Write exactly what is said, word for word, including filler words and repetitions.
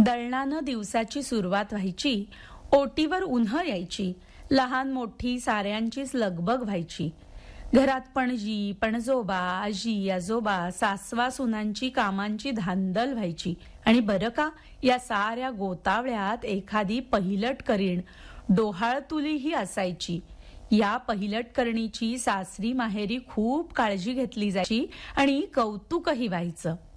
दळणानं दिवसाची सुरुवात व्हायची. ओटीवर उन्ह यायची. लहान मोठी साऱ्यांचीच लगबग व्हायची. घरात पणजी, पणजोबा, आजी, आजोबा, सासवा सुनांची कामांची धांदल व्हायची. आणि बरं का, या साऱ्या गोतावळ्यात एखादी पहिलट करीण, डोहाळतुलीही असायची. या पहिलट करणीची सासरी माहेरी खूप काळजी घेतली जायची आणि कौतुकही व्हायचं.